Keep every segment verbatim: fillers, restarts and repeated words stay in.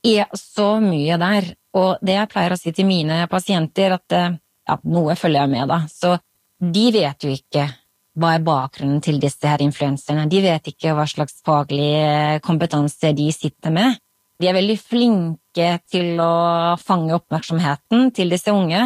er så mye der, og det jeg pleier å si til mine pasienter, at ja, noe følger jeg med da, så de vet jo ikke hva er bakgrunnen til disse her influenserne, de vet ikke hva slags faglig kompetanse de sitter med. De er veldig flinke til å fange oppmerksomheten til disse unge,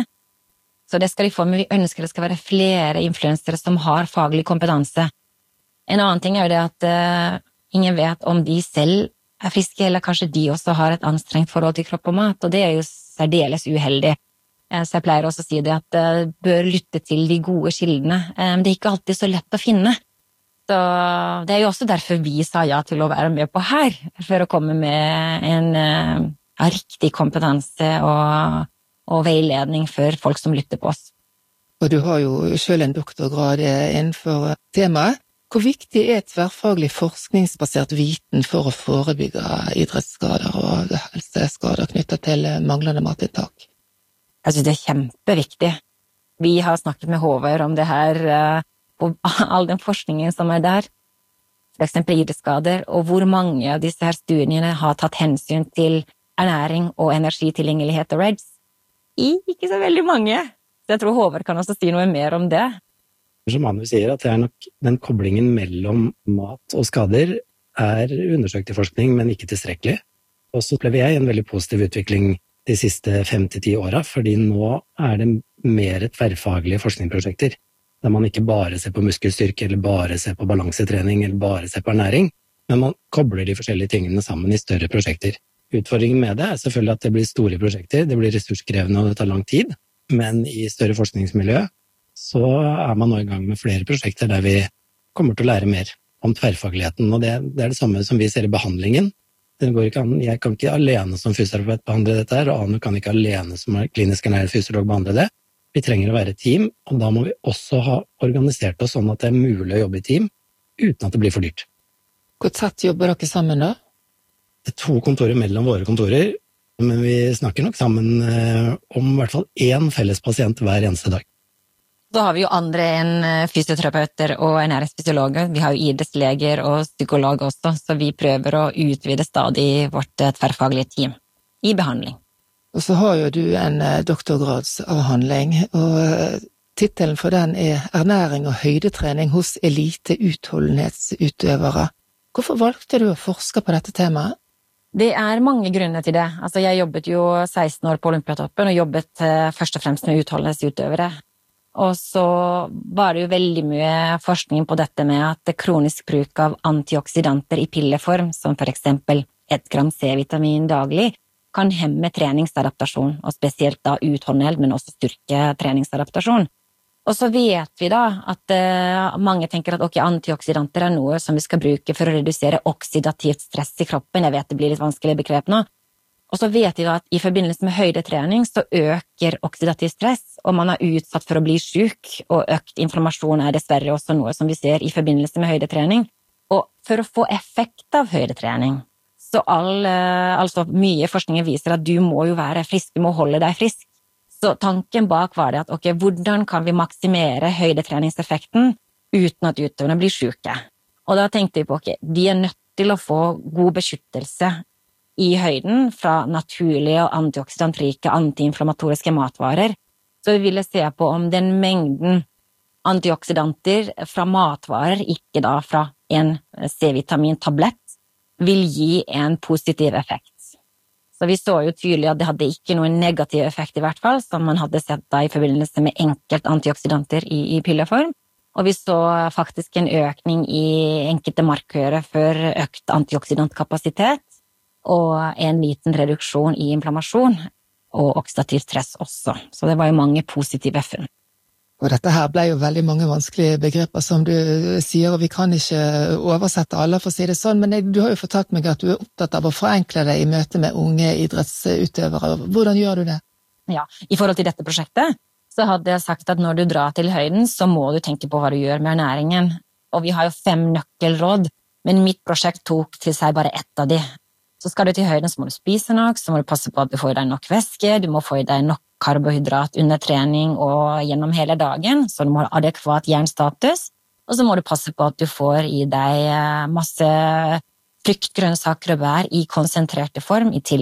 så det skal de få, men vi ønsker det skal være flere influensere som har faglig kompetanse. En annen ting er jo det at uh, ingen vet om de selv er friske, eller kanskje de også har et anstrengt forhold til kropp og mat, og det er jo særdeles uheldig. Så jeg pleier også å si det at uh, bør lytte til de gode kildene. Um, det er ikke alltid så lett å finne. Så det er jo også derfor vi sa ja til å være med på her, for å komme med en uh, riktig kompetanse og, og veiledning for folk som lytter på oss. Og du har jo selv en doktorgrad innenfor temaet. Hvor viktig er tverrfaglig forskningsbasert viten for å forebygge idrettsskader og helseskader knyttet til manglende matinntak? Jeg synes det er kjempeviktig. Vi har snakket med Håvard om det her, og all den forskningen som er der, for eksempel idrettsskader, og hvor mange av disse her studiene har tatt hensyn til ernæring og energitilgjengelighet og R E D S. Ikke så veldig mange. Så jeg tror Håvard kan også si noe mer om det. Som Manu sier, at det er nok den koblingen mellom mat og skader er undersøkt i forskning, men ikke tilstrekkelig. Og så opplever jeg en veldig positiv utvikling de siste fem til ti åra, fordi nå er det mer tverrfaglige forskningsprosjekter, der man ikke bare ser på muskelstyrke, eller bare ser på balansetrening, eller bare ser på ernæring, men man kobler de forskjellige tingene sammen i større prosjekter. Utfordringen med det er selvfølgelig at det blir store prosjekter, det blir ressurskrevende og det tar lang tid, men i større forskningsmiljø så er man nå i gang med flere prosjekter der vi kommer til å lære mer om tverrfagligheten, og det, det er det samme som vi ser i behandlingen. Det går ikke an, jeg kan ikke alene som fysioterapeut behandle dette her, og Anu kan ikke alene som klinisk ernæret fysiolog behandle det. Vi trenger å være et team, og da må vi også ha organisert oss sånn at det er mulig å jobbe i team, uten at det blir for dyrt. Hvor tett jobber dere sammen da? Det er to kontorer mellom våre kontorer, men vi snakker nok sammen om i hvert fall én felles pasient hver eneste dag. Så har vi jo andre enn fysioterapeuter og ernæringsfysiologer. Vi har jo idrettsleger og psykolog også, så vi prøver å utvide stadig vårt tverrfaglige team i behandling. Og så har jo du en doktorgradsavhandling, og titelen for den er Ernæring og høydetrening hos elite utholdenhetsutøvere. Hvorfor valgte du å forske på dette temaet? Det er mange grunner til det. Altså, jeg jobbet jo seksten år på Olympiatoppen og jobbet først og fremst med utholdenhetsutøvere. Og så var det jo veldig mye forskning på dette med at kronisk bruk av antioksidanter i pilleform, som for eksempel ett gram C-vitamin daglig, kan hemme treningsadaptasjon, og spesielt da utholdenhet, men også styrke treningsadaptasjon. Og så vet vi da at uh, mange tenker at ok, antioksidanter er noe som vi skal bruke for å redusere oksidativt stress i kroppen. Jeg vet det blir litt vanskelig begrep nå. Og så vet vi da at i forbindelse med høydetrening så øker oksidativ stress, og man er utsatt for å bli syk, og økt inflammasjon er dessverre også noe som vi ser i forbindelse med høydetrening. Og for å få effekt av høydetrening, så all, altså mye forskning viser at du må jo være frisk, du må holde deg frisk. Så tanken bak var det at ok, hvordan kan vi maksimere høydetreningseffekten uten at utøverne blir syke? Og da tenkte vi på ok, de er nødt til å få god beskyttelse i høyden fra naturlige og antioksidantrike antiinflammatoriske matvarer, så vi ville se på om den mengden antioksidanter fra matvarer, ikke da fra en C-vitamin-tablett, vil gi en positiv effekt. Så vi så jo tydelig at det hadde ikke noen negativ effekt i hvert fall, som man hadde sett da i forbindelse med enkelt antioksidanter i, i pilleform, og vi så faktisk en økning i enkelte markører for økt antioksidantkapasitet, og en liten reduksjon i inflammasjon og oksidativ stress også. Så det var jo mange positive funn. Og dette her ble jo veldig mange vanskelige begreper som du sier, og vi kan ikke oversette alle for å si det sånn, men du har jo fortalt meg at du er opptatt av å forenkle det i møte med unge idrettsutøvere. Hvordan gjør du det? Ja, i forhold til dette prosjektet så hadde jeg sagt at når du drar til høyden, så må du tenke på hva du gjør med ernæringen. Og vi har jo fem nøkkelråd, men mitt prosjekt tok til seg bare ett av de. Så skal du til høyden, så må du spise nok, så må du passe på at du får i deg nok væske, du må få i deg nok karbohydrat under trening og gjennom hele dagen, så du må ha adekvat jernstatus, og så må du passe på at du får i deg masse frukt, grønnsaker og bær i konsentrerte form, i tillegg